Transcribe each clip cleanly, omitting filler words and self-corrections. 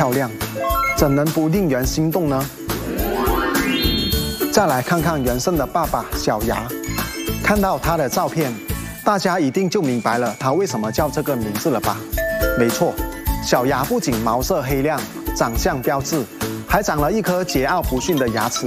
漂亮，怎能不令人心动呢？再来看看元胜的爸爸小牙，看到他的照片，大家一定就明白了他为什么叫这个名字了吧？没错，小牙不仅毛色黑亮，长相标致，还长了一颗桀骜不驯的牙齿。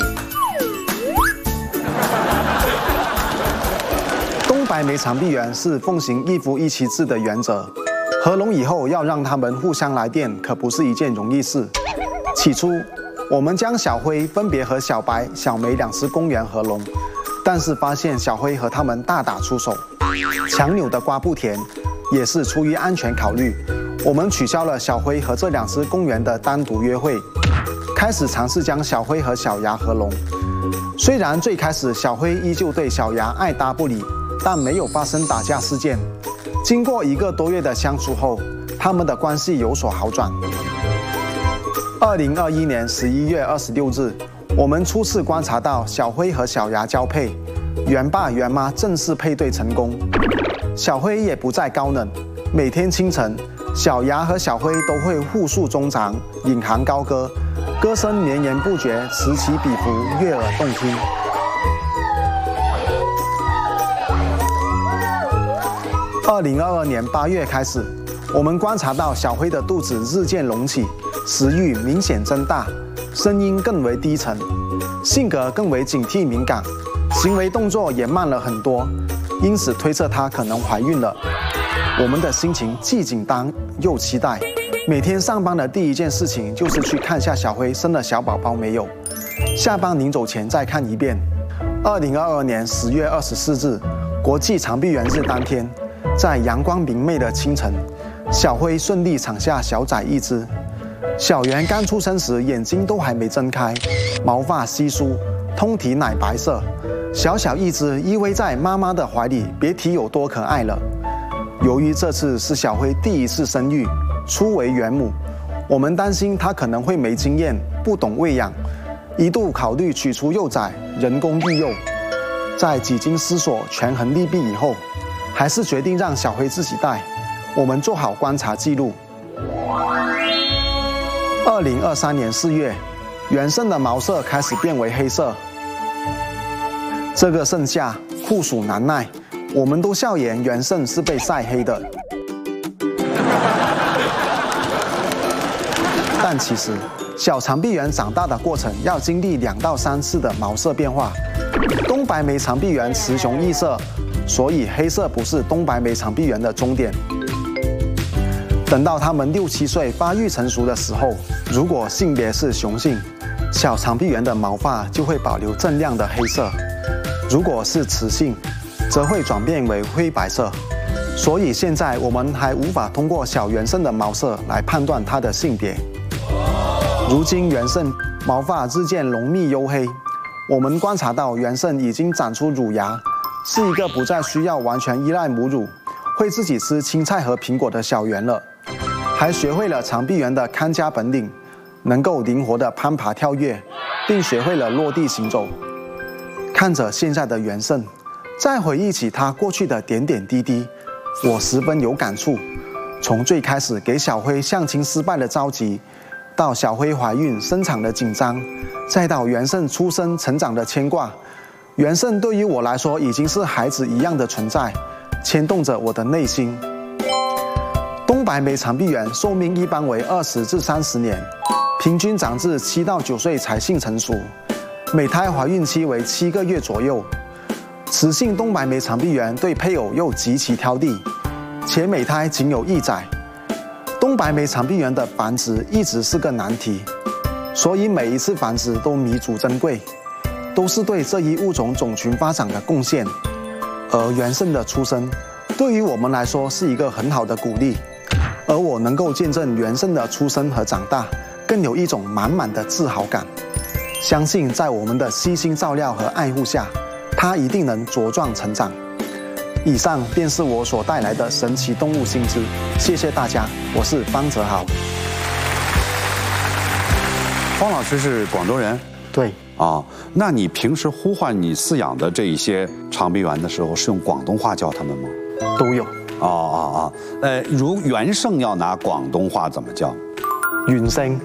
东白眉长臂猿是奉行一夫一妻制的原则，合笼以后要让他们互相来电，可不是一件容易事。起初，我们将小灰分别和小白、小梅2只公猿合笼，但是发现小灰和他们大打出手，强扭的瓜不甜。也是出于安全考虑，我们取消了小灰和这2只公猿的单独约会，开始尝试将小灰和小牙合笼。虽然最开始小灰依旧对小牙爱答不理，但没有发生打架事件。经过1个多月的相处后，他们的关系有所好转。2021年11月26日，我们初次观察到小灰和小牙交配，猿爸猿妈正式配对成功。小灰也不再高冷，每天清晨，小牙和小灰都会互诉衷肠，引吭高歌，歌声绵延不绝，此起彼伏，悦耳动听。2022年8月开始，我们观察到小灰的肚子日渐隆起，食欲明显增大，声音更为低沉，性格更为警惕敏感，行为动作也慢了很多。因此推测她可能怀孕了。我们的心情既紧张又期待，每天上班的第一件事情就是去看下小灰生了小宝宝没有，下班临走前再看一遍。2022年10月24日，国际长臂猿日当天，在阳光明媚的清晨，小灰顺利产下小崽1只。小猿刚出生时眼睛都还没睁开，毛发稀疏，通体奶白色。小小一只依偎在妈妈的怀里，别提有多可爱了。由于这次是小灰第1次生育，初为原母，我们担心她可能会没经验，不懂喂养，一度考虑取出幼崽，人工育幼。在几经思索、权衡利弊以后，还是决定让小灰自己带。我们做好观察记录。2023年4月，元胜的毛色开始变为黑色。这个盛夏酷暑难耐，我们都笑言元胜是被晒黑的。但其实，小长臂猿长大的过程要经历2到3次的毛色变化。东白眉长臂猿雌雄异色，所以黑色不是东白眉长臂猿的终点。等到它们6、7岁发育成熟的时候，如果性别是雄性，小长臂猿的毛发就会保留锃亮的黑色。如果是雌性，则会转变为灰白色。所以现在我们还无法通过小元胜的毛色来判断它的性别。如今元胜毛发日渐浓密黝黑，我们观察到元胜已经长出乳牙，是一个不再需要完全依赖母乳，会自己吃青菜和苹果的小猿了，还学会了长臂猿的看家本领，能够灵活地攀爬跳跃，并学会了落地行走。看着现在的元胜，再回忆起他过去的点点滴滴，我十分有感触。从最开始给小灰相亲失败的着急，到小灰怀孕生产的紧张，再到元胜出生成长的牵挂，元胜对于我来说已经是孩子一样的存在，牵动着我的内心。东白眉长臂猿寿命一般为20至30年，平均长至7到9岁才性成熟，每胎怀孕期为7个月左右。雌性东白眉长臂猿对配偶又极其挑剔，且每胎仅有1崽。东白眉长臂猿的繁殖一直是个难题，所以每一次繁殖都弥足珍贵，都是对这一物种种群发展的贡献。而元胜的出生，对于我们来说是一个很好的鼓励。而我能够见证元胜的出生和长大，更有一种满满的自豪感。相信在我们的悉心照料和爱护下，他一定能茁壮成长。以上便是我所带来的神奇动物新知，谢谢大家，我是方哲豪。 方老师是广州人， 对啊，那你平时呼唤你饲养的这一些长臂猿的时候，是用广东话叫他们吗？ 都有。 如元胜要拿广东话怎么叫？ 元胜。